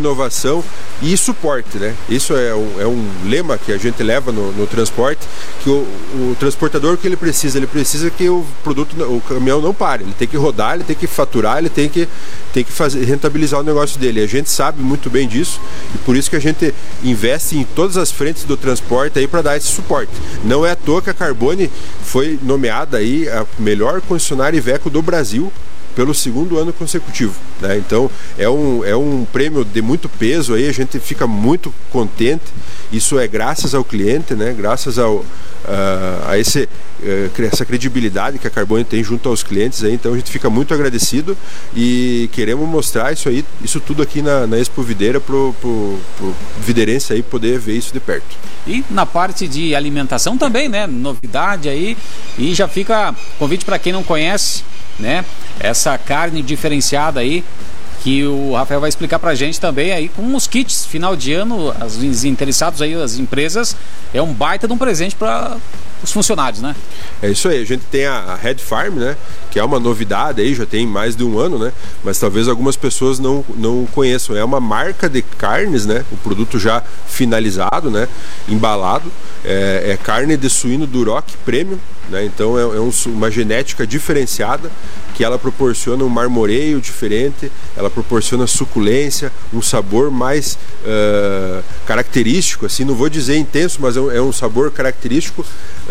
inovação e suporte, né? Isso é um lema que a gente leva no transporte, que o transportador, que ele precisa que o caminhão não pare, ele tem que rodar, ele tem que faturar, ele tem que rentabilizar o negócio dele. A gente sabe muito bem disso e por isso que a gente investe em todas as frentes do transporte aí para dar esse suporte. Não é à toa que a Carbone foi nomeada aí a melhor concessionária Iveco do Brasil pelo segundo ano consecutivo, né? Então é um prêmio de muito peso aí, a gente fica muito contente. Isso é graças ao cliente, né? Graças a essa credibilidade que a Carbone tem junto aos clientes aí. Então a gente fica muito agradecido e queremos mostrar isso tudo aqui na Expo Videira pro videirense aí poder ver isso de perto. E na parte de alimentação também, né? Novidade aí, e já fica convite para quem não conhece, né? Essa carne diferenciada aí, que o Rafael vai explicar pra gente também aí, com os kits final de ano, os interessados aí, as empresas, é um baita de um presente para os funcionários, né? É isso aí, a gente tem a Red Farm, né? Que é uma novidade aí, já tem mais de um ano, né? Mas talvez algumas pessoas não conheçam. É uma marca de carnes, né? O produto já finalizado, né? Embalado. É carne de suíno Duroc Premium, né? Então uma genética diferenciada, que ela proporciona um marmoreio diferente, ela proporciona suculência, um sabor mais característico, assim, não vou dizer intenso, mas é um sabor característico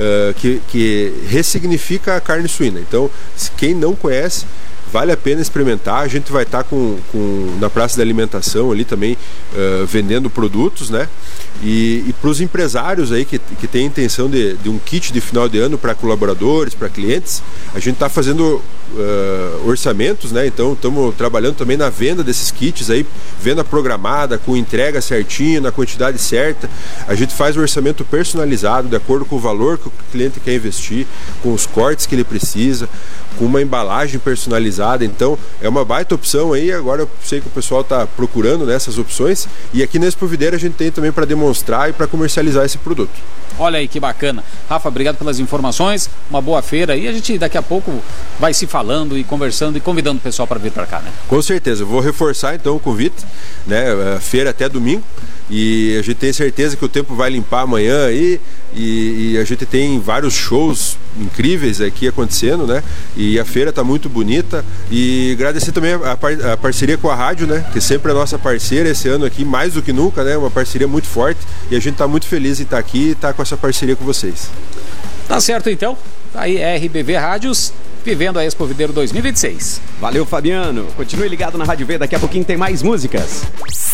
que ressignifica a carne suína. Então, quem não conhece, vale a pena experimentar. A gente vai estar na Praça da Alimentação ali também vendendo produtos, né? E para os empresários aí que têm a intenção de um kit de final de ano para colaboradores, para clientes, a gente está fazendo orçamentos, né? Então estamos trabalhando também na venda desses kits aí, venda programada, com entrega certinha, na quantidade certa. A gente faz o orçamento personalizado, de acordo com o valor que o cliente quer investir, com os cortes que ele precisa, com uma embalagem personalizada. Então é uma baita opção aí. Agora eu sei que o pessoal está procurando nessas opções, e aqui na Expo Videira a gente tem também para demonstrar e para comercializar esse produto. Olha aí que bacana. Rafa, obrigado pelas informações, uma boa feira, e a gente daqui a pouco vai se falando e conversando e convidando o pessoal para vir para cá, né? Com certeza, eu vou reforçar então o convite, né? A feira até domingo, e a gente tem certeza que o tempo vai limpar amanhã aí, e a gente tem vários shows incríveis aqui acontecendo, né? E a feira está muito bonita, e agradecer também a parceria com a rádio, né? Que sempre é nossa parceira esse ano aqui, mais do que nunca, né? Uma parceria muito forte, e a gente está muito feliz em estar aqui e estar com essa parceria com vocês. Tá certo então, aí RBV Rádios, vivendo a Expo Videira 2026. Valeu, Fabiano, continue ligado na Rádio V, daqui a pouquinho tem mais músicas.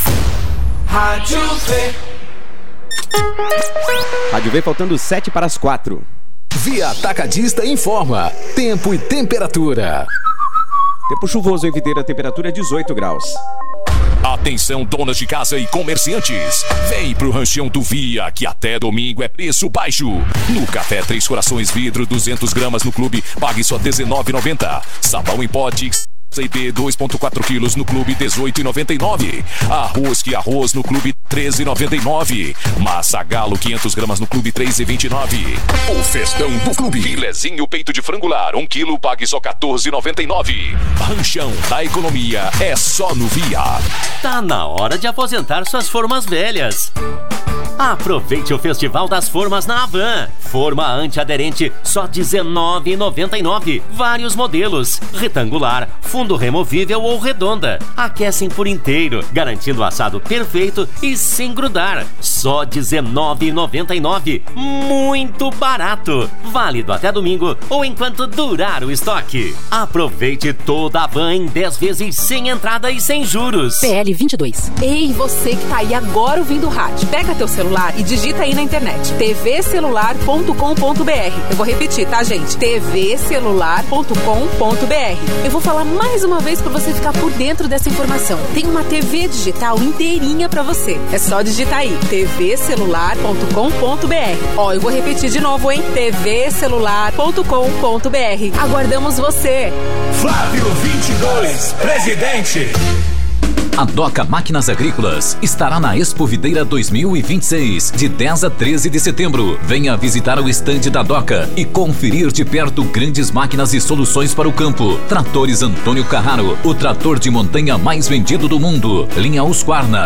Rádio V. Rádio V faltando 7 para as 4. Via Atacadista informa tempo e temperatura. Tempo chuvoso em Videira, temperatura 18 graus. Atenção, donas de casa e comerciantes. Vem pro Ranchão do Via, que até domingo é preço baixo. No café Três Corações vidro, 200 gramas no clube, pague só R$19,90. Sabão em pote CP 2,4 quilos no clube, R$18,99. Arroz que arroz no clube, R$13,99. Massa galo 500 gramas no clube, R$3,29. O festão do clube. Filezinho peito de frangular, 1 quilo, pague só R$14,99. Ranchão da economia é só no Via. Tá na hora de aposentar suas formas velhas. Aproveite o Festival das Formas na Havan. Forma antiaderente só R$19,99. Vários modelos: retangular, fundo removível ou redonda. Aquecem por inteiro, garantindo o assado perfeito e sem grudar. Só R$19,99. Muito barato. Válido até domingo ou enquanto durar o estoque. Aproveite toda a Havan em 10 vezes sem entrada e sem juros. PL 22. Ei, você que tá aí agora ouvindo o rádio, pega teu celular e digita aí na internet tvcelular.com.br. Eu vou repetir, tá, gente? tvcelular.com.br. Eu vou falar mais uma vez para você ficar por dentro dessa informação. Tem uma TV digital inteirinha para você. É só digitar aí tvcelular.com.br. Ó, eu vou repetir de novo, hein? tvcelular.com.br. Aguardamos você. Flávio 22, presidente. A Doca Máquinas Agrícolas estará na Expo Videira 2026, de 10 a 13 de setembro. Venha visitar o estande da Doca e conferir de perto grandes máquinas e soluções para o campo. Tratores Antônio Carraro, o trator de montanha mais vendido do mundo. Linha Husqvarna,